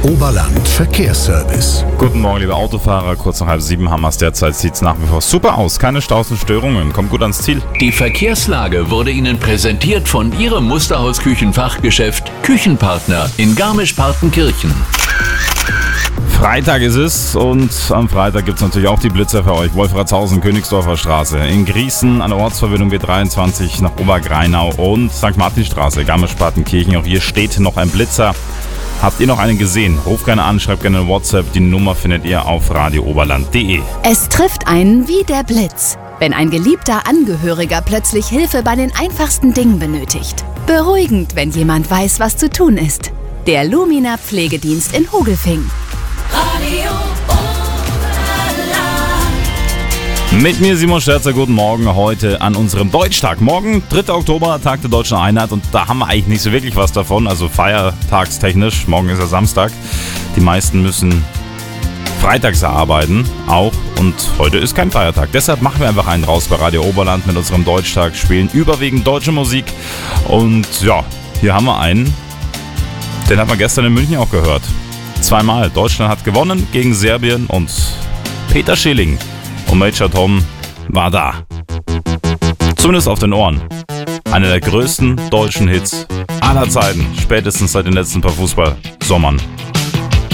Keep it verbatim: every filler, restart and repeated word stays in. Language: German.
Oberland Verkehrsservice. Guten Morgen, liebe Autofahrer. Kurz nach halb sieben haben wir es derzeit. Sieht es nach wie vor super aus. Keine Staus und Störungen. Kommt gut ans Ziel. Die Verkehrslage wurde Ihnen präsentiert von Ihrem Musterhaus-Küchenfachgeschäft Küchenpartner in Garmisch-Partenkirchen. Freitag ist es und am Freitag gibt es natürlich auch die Blitzer für euch. Wolfratshausen, Königsdorfer Straße, in Grießen an der Ortsverbindung B dreiundzwanzig nach Obergreinau und Sankt Martinstraße, Garmisch-Partenkirchen. Auch hier steht noch ein Blitzer. Habt ihr noch einen gesehen? Ruft gerne an, schreibt gerne eine WhatsApp. Die Nummer findet ihr auf radio oberland punkt de. Es trifft einen wie der Blitz, wenn ein geliebter Angehöriger plötzlich Hilfe bei den einfachsten Dingen benötigt. Beruhigend, wenn jemand weiß, was zu tun ist. Der Lumina Pflegedienst in Hogelfing. Radio Mit mir Simon Scherzer, guten Morgen heute an unserem Deutschtag. Morgen, dritter Oktober, Tag der Deutschen Einheit, und da haben wir eigentlich nicht so wirklich was davon, also feiertagstechnisch. Morgen ist ja Samstag. Die meisten müssen freitags arbeiten, auch, und heute ist kein Feiertag. Deshalb machen wir einfach einen raus bei Radio Oberland mit unserem Deutschtag, spielen überwiegend deutsche Musik. Und ja, hier haben wir einen, den hat man gestern in München auch gehört. Zweimal. Deutschland hat gewonnen gegen Serbien und Peter Schilling und Major Tom war da. Zumindest auf den Ohren. Einer der größten deutschen Hits aller Zeiten. Spätestens seit den letzten paar Fußballsommern.